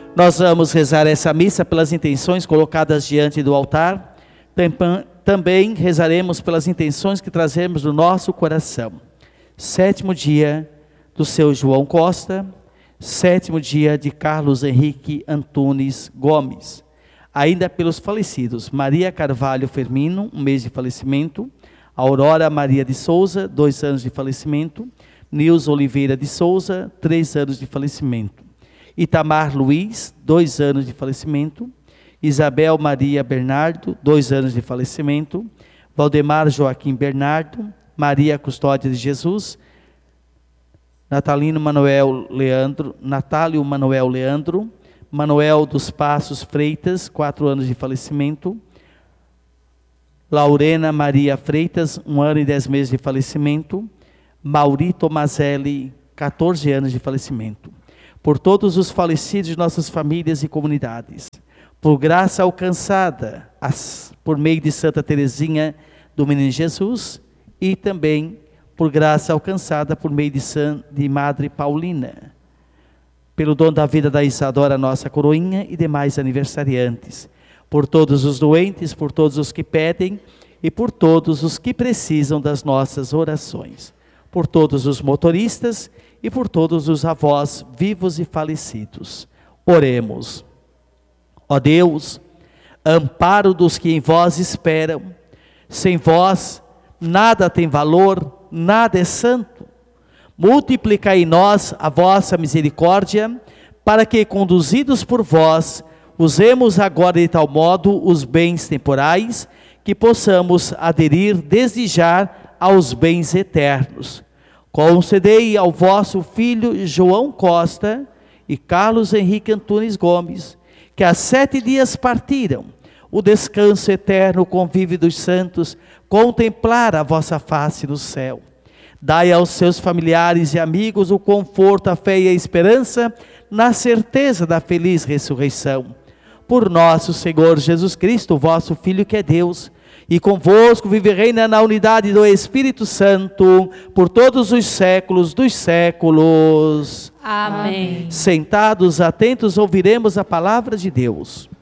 Nós vamos rezar essa missa pelas intenções colocadas diante do altar. Também rezaremos pelas intenções que trazemos no nosso coração. 7º dia do seu João Costa, 7º dia de Carlos Henrique Antunes Gomes. Ainda pelos falecidos: Maria Carvalho Fermino, 1 mês de falecimento. Aurora Maria de Souza, 2 anos de falecimento. Nilson Oliveira de Souza, 3 anos de falecimento. Itamar Luiz, 2 anos de falecimento. Isabel Maria Bernardo, 2 anos de falecimento. Valdemar Joaquim Bernardo. Maria Custódia de Jesus. Natálio Manuel Leandro. Manuel dos Passos Freitas, 4 anos de falecimento. Laurena Maria Freitas, 1 ano e 10 meses de falecimento. Mauri Tomazelli, 14 anos de falecimento. Por todos os falecidos de nossas famílias e comunidades, por graça alcançada por meio de Santa Teresinha do Menino Jesus, e também por graça alcançada por meio de Madre Paulina, pelo dom da vida da Isadora, nossa coroinha, e demais aniversariantes, por todos os doentes, por todos os que pedem, e por todos os que precisam das nossas orações, por todos os motoristas, e por todos os avós vivos e falecidos. Oremos. Ó Deus, amparo dos que em vós esperam, sem vós nada tem valor, nada é santo. Multiplicai em nós a vossa misericórdia, para que, conduzidos por vós, usemos agora de tal modo os bens temporais, que possamos aderir desde já aos bens eternos. Concedei ao vosso filho João Costa e Carlos Henrique Antunes Gomes, que há 7 dias partiram, o descanso eterno, o convívio dos santos, contemplar a vossa face no céu. Dai aos seus familiares e amigos o conforto, a fé e a esperança, na certeza da feliz ressurreição. Por nosso Senhor Jesus Cristo, vosso Filho, que é Deus, e convosco vive e reina na unidade do Espírito Santo, por todos os séculos dos séculos. Amém. Sentados, atentos, ouviremos a palavra de Deus.